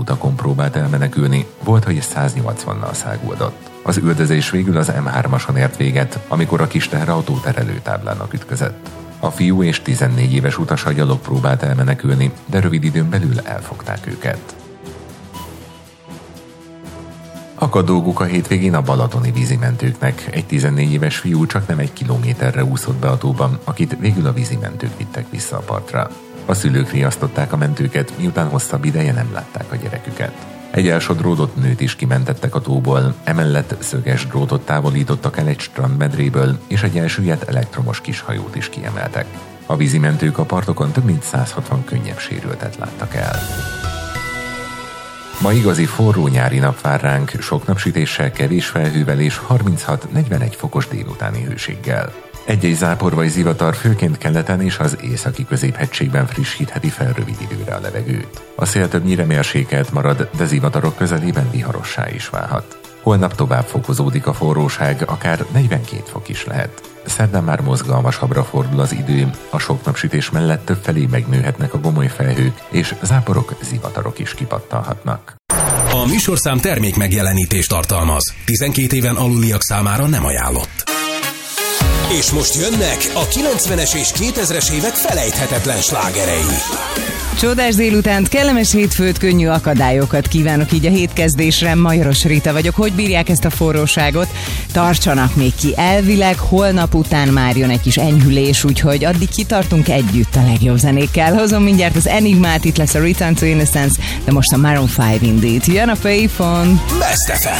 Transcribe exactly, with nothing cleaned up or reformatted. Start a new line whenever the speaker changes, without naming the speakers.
utakon próbált elmenekülni, volt, hogy száznyolcvannal száguldott. Az üldözés végül az em hármason ért véget, amikor a kis teherautó terelőtáblának ütközött. A fiú és tizennégy éves utasa gyalog próbált elmenekülni, de rövid időn belül elfogták őket. Akad dolguk a hétvégén a balatoni vízimentőknek. Egy tizennégy éves fiú csak nem egy kilométerre úszott be a tóban, akit végül a vízimentők vittek vissza a partra. A szülők riasztották a mentőket, miután hosszabb ideje nem látták a gyereküket. Egy elsodródott nőt is kimentettek a tóból, emellett szöges drótot távolítottak el egy strandmedréből, és egy elsüllyedt elektromos kishajót is kiemeltek. A vízimentők a partokon több mint száz hatvan könnyebb sérültet láttak el. Ma igazi forró nyári nap vár ránk, sok napsütéssel, kevés felhővel és harminchat-negyvenegy fokos délutáni hőséggel. Egy-egy zápor vagy zivatar főként keleten és az északi középhegységben frissítheti fel rövid időre a levegőt. A szél többnyire mérsékelt marad, de zivatarok közelében viharossá is válhat. Holnap tovább fokozódik a forróság, akár negyvenkét fok is lehet. Szerdán már mozgalmasabbra fordul az idő, a sok napsütés mellett többfelé megnőhetnek a gomoly felhők, és záporok, zivatarok is kipattanhatnak.
A műsorszám termék megjelenítést tartalmaz. tizenkét éven aluliak számára nem ajánlott. És most jönnek a kilencvenes és kétezres évek felejthetetlen slágerei.
Csodás délutánt, kellemes hétfőt, könnyű akadályokat kívánok így a hétkezdésre. Majoros Rita vagyok. Hogy bírják ezt a forróságot? Tartsanak még ki. Elvileg holnap után már jön egy kis enyhülés, úgyhogy addig kitartunk együtt a legjobb zenékkel. Hozom mindjárt az Enigmát, itt lesz a Return to Innocence, de most a Maroon five Indeed. Jön a Payphone.
Best ef em.